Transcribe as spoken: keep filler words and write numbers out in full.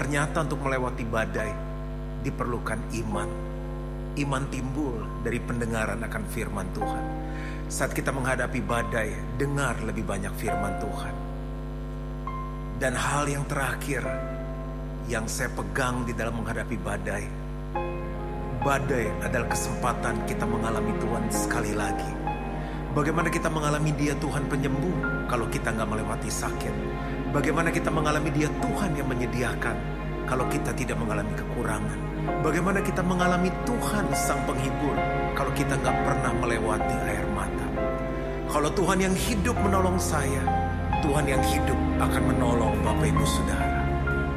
Ternyata untuk melewati badai diperlukan iman. Iman timbul dari pendengaran akan firman Tuhan. Saat kita menghadapi badai, dengar lebih banyak firman Tuhan. Dan hal yang terakhir yang saya pegang di dalam menghadapi badai, badai adalah kesempatan kita mengalami Tuhan sekali lagi. Bagaimana kita mengalami Dia Tuhan penyembuh kalau kita nggak melewati sakit? Bagaimana kita mengalami Dia Tuhan yang menyediakan kalau kita tidak mengalami kekurangan? Bagaimana kita mengalami Tuhan Sang Penghibur kalau kita nggak pernah melewati air mata? Kalau Tuhan yang hidup menolong saya, Tuhan yang hidup akan menolong Bapak Ibu Saudara.